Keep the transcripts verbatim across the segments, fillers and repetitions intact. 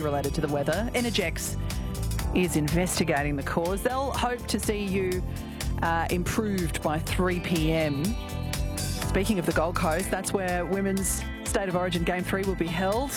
related to the weather. Energex is investigating the cause. They'll hope to see you uh, improved by three p.m. Speaking of the Gold Coast, that's where Women's State of Origin Game three will be held.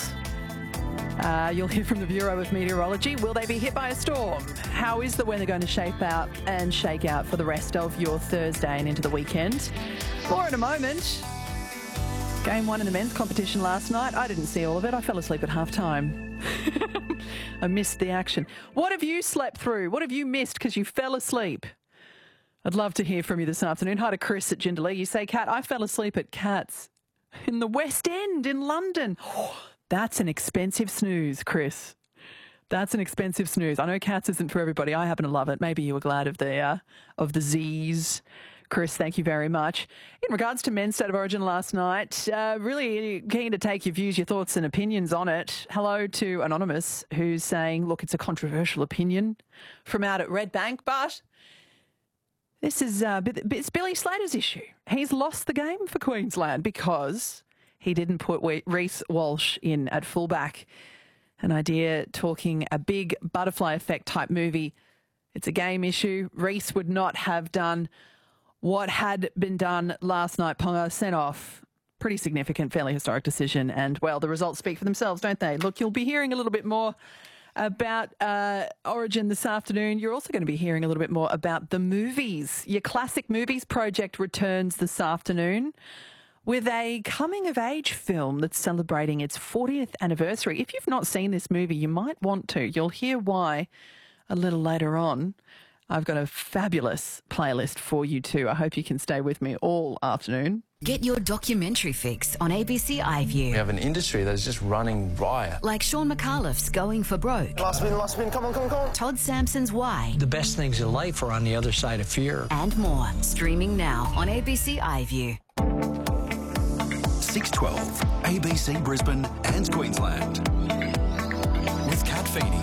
Uh, you'll hear from the Bureau of Meteorology. Will they be hit by a storm? How is the weather going to shape out and shake out for the rest of your Thursday and into the weekend? More in a moment. Game one in the men's competition last night. I didn't see all of it. I fell asleep at half-time. I missed the action. What have you slept through? What have you missed because you fell asleep? I'd love to hear from you this afternoon. Hi to Chris at Jindalee. You say, Kat, I fell asleep at Cats in the West End in London. Oh, that's an expensive snooze, Chris. That's an expensive snooze. I know Cats isn't for everybody. I happen to love it. Maybe you were glad of the uh, of the Z's. Chris, thank you very much. In regards to Men's State of Origin last night, uh, really keen to take your views, your thoughts and opinions on it. Hello to Anonymous, who's saying, look, it's a controversial opinion from out at Redbank, but this is uh, it's Billy Slater's issue. He's lost the game for Queensland because he didn't put Reece Walsh in at fullback. An idea talking a big butterfly effect type movie. It's a game issue. Reece would not have done what had been done last night. Ponga sent off. Pretty significant, fairly historic decision. And, well, the results speak for themselves, don't they? Look, you'll be hearing a little bit more about uh, Origin this afternoon. You're also going to be hearing a little bit more about the movies. Your Classic Movies project returns this afternoon with a coming-of-age film that's celebrating its fortieth anniversary. If you've not seen this movie, you might want to. You'll hear why a little later on. I've got a fabulous playlist for you too. I hope you can stay with me all afternoon. Get your documentary fix on A B C iView. We have an industry that is just running riot. Like Sean McAuliffe's Going for Broke. Last spin, last spin, come on, come on, come on. Todd Sampson's Why. The best things in life are on the other side of fear. And more. Streaming now on A B C iView. six twelve, A B C Brisbane and Queensland. With Kat Feeney.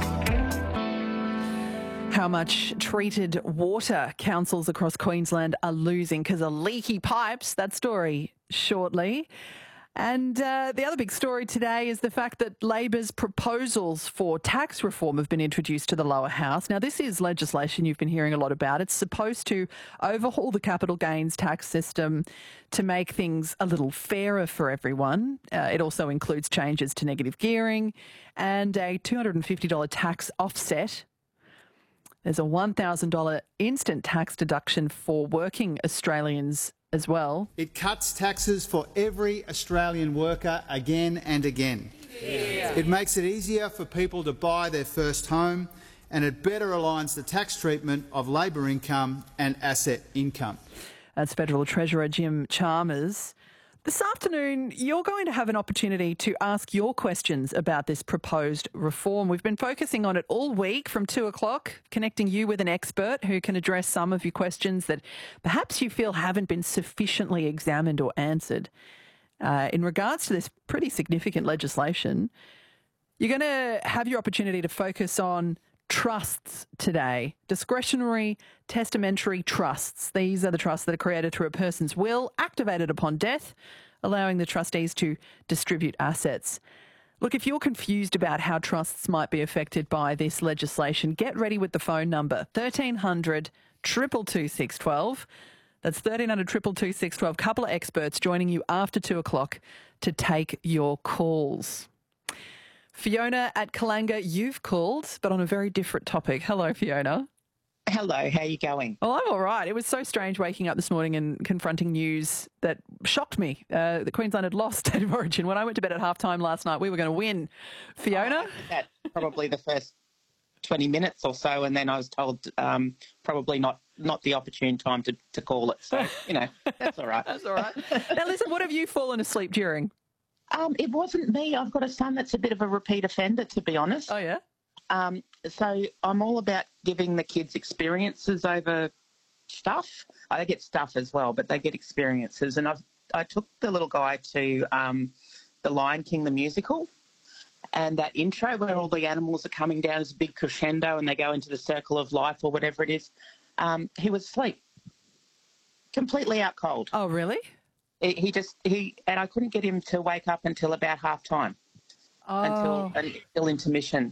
How much treated water councils across Queensland are losing because of leaky pipes. That story shortly. And uh, the other big story today is the fact that Labor's proposals for tax reform have been introduced to the lower house. Now, this is legislation you've been hearing a lot about. It's supposed to overhaul the capital gains tax system to make things a little fairer for everyone. Uh, it also includes changes to negative gearing and a two hundred fifty dollars tax offset. There's a one thousand dollars instant tax deduction for working Australians as well. It cuts taxes for every Australian worker again and again. Yeah. It makes it easier for people to buy their first home, and it better aligns the tax treatment of Labor income and asset income. That's Federal Treasurer Jim Chalmers. This afternoon, you're going to have an opportunity to ask your questions about this proposed reform. We've been focusing on it all week from two o'clock, connecting you with an expert who can address some of your questions that perhaps you feel haven't been sufficiently examined or answered. Uh, in regards to this pretty significant legislation, you're going to have your opportunity to focus on trusts today. Discretionary testamentary trusts. These are the trusts that are created through a person's will, activated upon death, allowing the trustees to distribute assets. Look, if you're confused about how trusts might be affected by this legislation, get ready with the phone number, thirteen hundred, two two two, six one two. That's thirteen hundred, two two two, six one two. Couple of experts joining you after two o'clock to take your calls. Fiona at Kalanga, you've called, but on a very different topic. Hello, Fiona. Hello, how are you going? Oh, I'm all right. It was so strange waking up this morning and confronting news that shocked me. Uh, that Queensland had lost State of Origin. When I went to bed at halftime last night, we were going to win. Fiona? Oh, that's probably the first twenty minutes or so, and then I was told um, probably not not the opportune time to, to call it. So, you know, that's all right. That's all right. Now, listen, what have you fallen asleep during? Um, it wasn't me. I've got a son that's a bit of a repeat offender, to be honest. Oh, yeah? Um, so I'm all about giving the kids experiences over stuff. I get stuff as well, but they get experiences. And I've, I took the little guy to um, The Lion King, the musical, and that intro where all the animals are coming down as a big crescendo and they go into the circle of life or whatever it is. Um, he was asleep, completely out cold. Oh, really? He just, he, and I couldn't get him to wake up until about half time, oh. until, until intermission.